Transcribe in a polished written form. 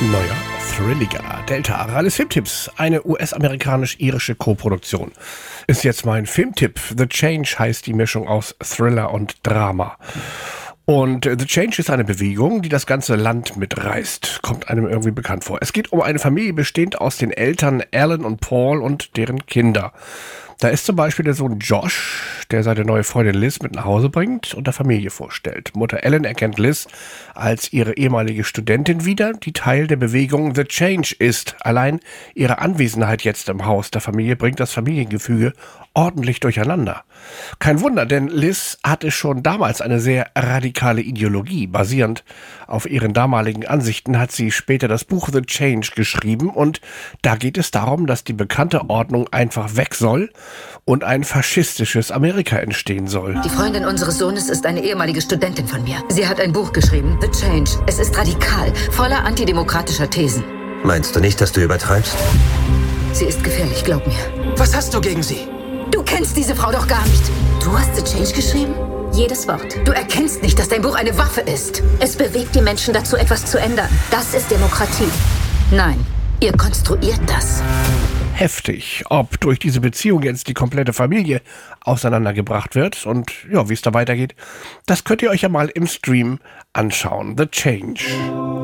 Neuer Thrilliger. Delta, Ralles Filmtipps. Eine US-amerikanisch-irische Koproduktion. Ist jetzt mein Filmtipp. The Change heißt die Mischung aus Thriller und Drama. Und The Change ist eine Bewegung, die das ganze Land mitreißt. Kommt einem irgendwie bekannt vor. Es geht um eine Familie bestehend aus den Eltern Alan und Paul und deren Kinder. Da ist zum Beispiel der Sohn Josh, der seine neue Freundin Liz mit nach Hause bringt und der Familie vorstellt. Mutter Ellen erkennt Liz als ihre ehemalige Studentin wieder, die Teil der Bewegung The Change ist. Allein ihre Anwesenheit jetzt im Haus der Familie bringt das Familiengefüge ordentlich durcheinander. Kein Wunder, denn Liz hatte schon damals eine sehr radikale Ideologie. Basierend auf ihren damaligen Ansichten hat sie später das Buch The Change geschrieben und da geht es darum, dass die bekannte Ordnung einfach weg soll und ein faschistisches Amerika entstehen soll. Die Freundin unseres Sohnes ist eine ehemalige Studentin von mir. Sie hat ein Buch geschrieben, The Change. Es ist radikal, voller antidemokratischer Thesen. Meinst du nicht, dass du übertreibst? Sie ist gefährlich, glaub mir. Was hast du gegen sie? Du kennst diese Frau doch gar nicht. Du hast The Change geschrieben? Jedes Wort. Du erkennst nicht, dass dein Buch eine Waffe ist. Es bewegt die Menschen dazu, etwas zu ändern. Das ist Demokratie. Nein, ihr konstruiert das. Heftig, ob durch diese Beziehung jetzt die komplette Familie auseinandergebracht wird und ja, wie es da weitergeht, das könnt ihr euch ja mal im Stream anschauen. The Change.